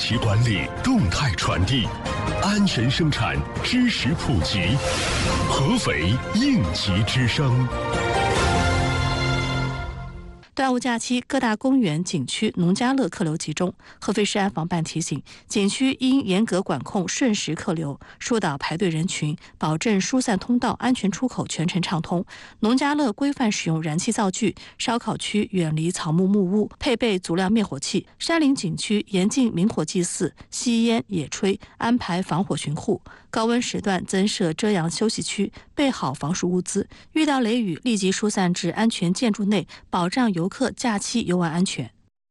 期管理动态传递，安全生产知识普及，合肥应急之声。 端午假期，各大公园、景区、农家乐客流集中。合肥市安防办提醒，景区应严格管控瞬时客流，疏导排队人群，保证疏散通道、安全出口全程畅通。农家乐规范使用燃气灶具，烧烤区远离草木木屋，配备足量灭火器。山林景区严禁明火祭祀、吸烟、野炊，安排防火巡护。高温时段增设遮阳休息区，备好防暑物资。遇到雷雨，立即疏散至安全建筑内，保障游客假期游玩安全。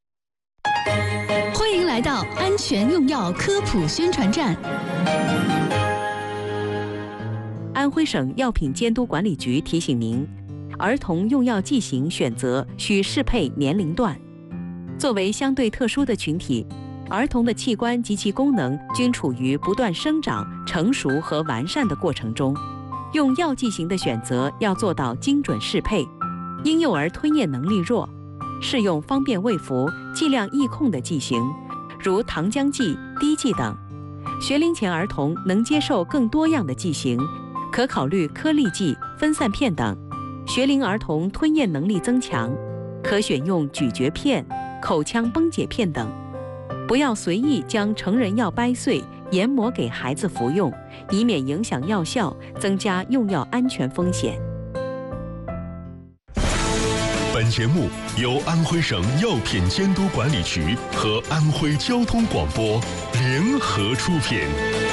欢迎来到安全用药科普宣传站。 安徽省药品监督管理局提醒您，儿童用药剂型选择需适配年龄段。作为相对特殊的群体，儿童的器官及其功能均处于不断生长、成熟和完善的过程中。用药剂型的选择要做到精准适配。婴幼儿吞咽能力弱，适用方便喂服、剂量易控的剂型，如糖浆剂、滴剂等。学龄前儿童能接受更多样的剂型，可考虑颗粒剂、分散片等。学龄儿童吞咽能力增强，可选用咀嚼片、口腔崩解片等。不要随意将成人药掰碎研磨给孩子服用，以免影响药效，增加用药安全风险。 本节目由安徽省药品监督管理局和安徽交通广播联合出品。